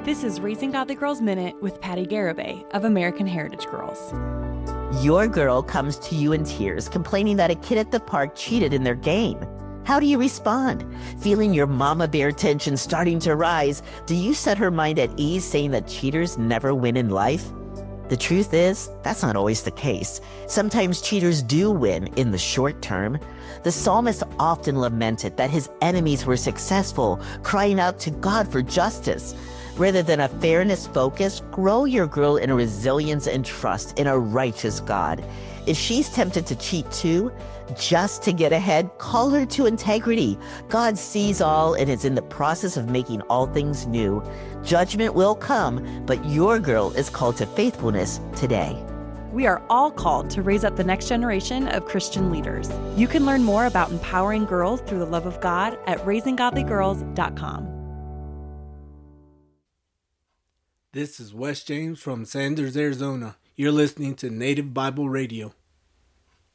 This is Raising Godly Girls Minute with Patty Garibay of American Heritage Girls. Your girl comes to you in tears, complaining that a kid at the park cheated in their game. How do you respond? Feeling your mama bear tension starting to rise, do you set her mind at ease, saying that cheaters never win in life? The truth is, that's not always the case. Sometimes cheaters do win in the short term. The psalmist often lamented that his enemies were successful, crying out to God for justice. Rather than a fairness focus, grow your girl in a resilience and trust in a righteous God. If she's tempted to cheat too, just to get ahead, call her to integrity. God sees all and is in the process of making all things new. Judgment will come, but your girl is called to faithfulness today. We are all called to raise up the next generation of Christian leaders. You can learn more about empowering girls through the love of God at raisinggodlygirls.com. This is Wes James from Sanders, Arizona. You're listening to Native Bible Radio.